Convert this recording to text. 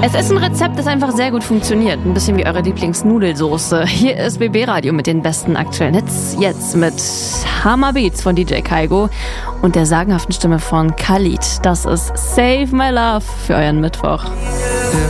Es ist ein Rezept, das einfach sehr gut funktioniert. Ein bisschen wie eure Lieblingsnudelsoße. Hier ist BB Radio mit den besten aktuellen Hits. Jetzt mit Hammer Beats von DJ Kaigo und der sagenhaften Stimme von Khalid. Das ist Save My Love für euren Mittwoch.